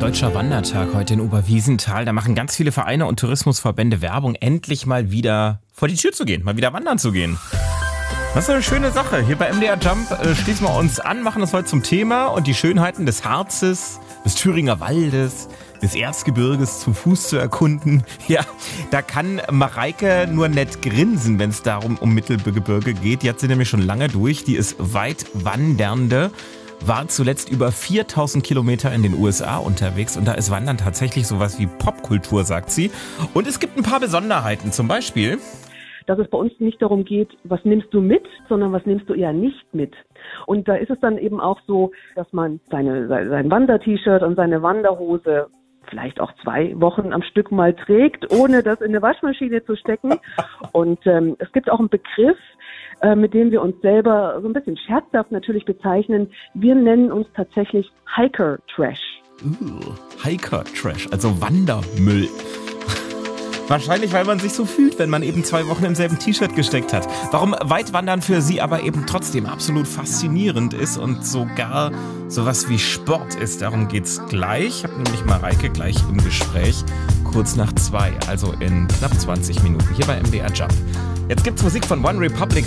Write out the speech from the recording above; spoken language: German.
Deutscher Wandertag heute in Oberwiesenthal. Da machen ganz viele Vereine und Tourismusverbände Werbung, endlich mal wieder vor die Tür zu gehen, mal wieder wandern zu gehen. Das ist eine schöne Sache. Hier bei MDR Jump schließen wir uns an, machen das heute zum Thema und die Schönheiten des Harzes, des Thüringer Waldes, des Erzgebirges zu Fuß zu erkunden. Ja, da kann Mareike nur nett grinsen, wenn es darum um Mittelgebirge geht. Die hat sie nämlich schon lange durch. Die ist Weitwandernde, war zuletzt über 4000 Kilometer in den USA unterwegs und da ist Wandern tatsächlich sowas wie Popkultur, sagt sie. Und es gibt ein paar Besonderheiten, zum Beispiel, dass es bei uns nicht darum geht, was nimmst du mit, sondern was nimmst du eher nicht mit. Und da ist es dann eben auch so, dass man sein Wander-T-Shirt und seine Wanderhose vielleicht auch 2 Wochen am Stück mal trägt, ohne das in eine Waschmaschine zu stecken. Und es gibt auch einen Begriff, mit dem wir uns selber so ein bisschen scherzhaft natürlich bezeichnen. Wir nennen uns tatsächlich Hiker-Trash. Hiker-Trash, also Wandermüll. Wahrscheinlich, weil man sich so fühlt, wenn man eben 2 Wochen im selben T-Shirt gesteckt hat. Warum Weitwandern für sie aber eben trotzdem absolut faszinierend ist und sogar sowas wie Sport ist, darum geht's gleich. Ich habe nämlich Mareike gleich im Gespräch, kurz nach 2, also in knapp 20 Minuten, hier bei MDR Jump. Jetzt gibt's Musik von One Republic.